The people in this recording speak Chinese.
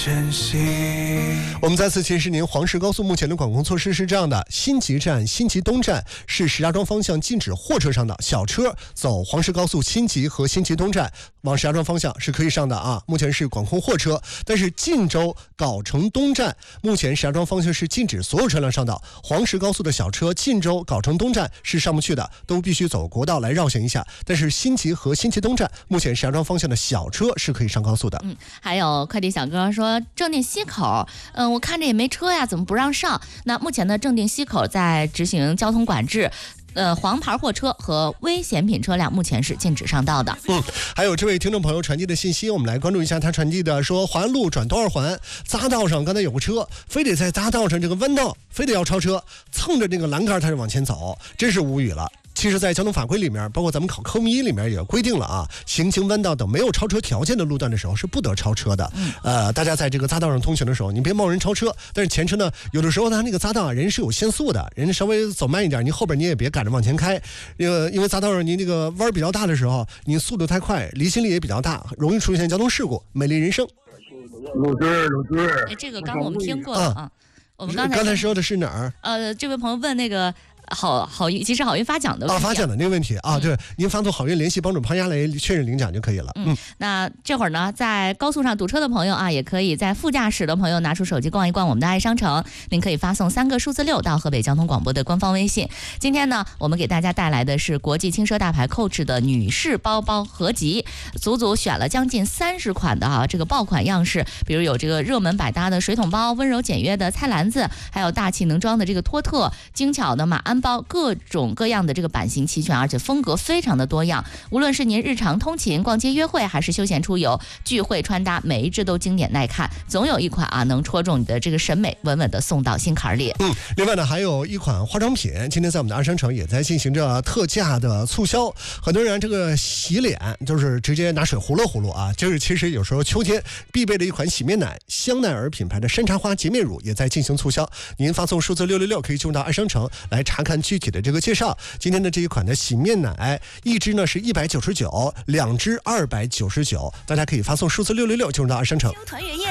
我们再次提示您，黄石高速目前的管控措施是这样的：新集站、新集东站是石家庄方向禁止货车上的，小车走黄石高速新集和新集东站往石家庄方向是可以上的啊。目前是管控货车，但是晋州藁城东站目前石家庄方向是禁止所有车辆上道，黄石高速的小车晋州藁城东站是上不去的，都必须走国道来绕行一下。但是新集和新集东站目前石家庄方向的小车是可以上高速的。 还有快递小哥说正定西口，我看着也没车呀，怎么不让上？那目前呢，正定西口在执行交通管制。黄牌货车和危险品车辆目前是禁止上道的。 还有这位听众朋友传递的信息，我们来关注一下他传递的说，环路转多少环，匝道上刚才有个车，非得在匝道上这个弯道非得要超车，蹭着这个栏杆他就往前走，真是无语了。其实在交通法规里面，包括咱们考科目1里面也规定了啊，行经弯道等没有超车条件的路段的时候是不得超车的。大家在这个匝道上通行的时候，你别贸然超车，但是前车呢，有的时候呢那个匝道啊，人是有限速的，人稍微走慢一点，你后边你也别赶着往前开，因为匝道上你这个弯比较大的时候，你速度太快，离心力也比较大，容易出现交通事故。美丽人生， 鲁队， 这个刚我们听过了啊。我们刚才说的是哪儿？ 这位朋友问那个。好运，及时好运发奖的问题发奖的那个问题啊，对，您发送好运联系帮主潘家来确认领奖就可以了。 那这会儿呢，在高速上堵车的朋友啊，也可以在副驾驶的朋友拿出手机逛一逛我们的爱商城，您可以发送3个数字6到河北交通广播的官方微信。今天呢，我们给大家带来的是国际轻奢大牌 Coach 的女士包包合集，足足选了将近30款的这个爆款样式，比如有这个热门百搭的水桶包，温柔简约的菜篮子，还有大气能装的这个托特，精巧的马鞍包，各种各样的这个版型齐全，而且风格非常的多样。无论是您日常通勤、逛街约会，还是休闲出游、聚会穿搭，每一只都经典耐看，总有一款能戳中你的这个审美，稳稳的送到心坎里。 另外呢，还有一款化妆品，今天在我们的二商城也在进行着特价的促销。很多人这个洗脸就是直接拿水糊了啊，就是其实有时候秋天必备的一款洗面奶，香奈儿品牌的山茶花洁面乳也在进行促销。您发送数字666可以进入到二商城来查看具体的这个介绍。今天的这一款的洗面奶，一支呢是199，2支299，大家可以发送数字666进入到二商城。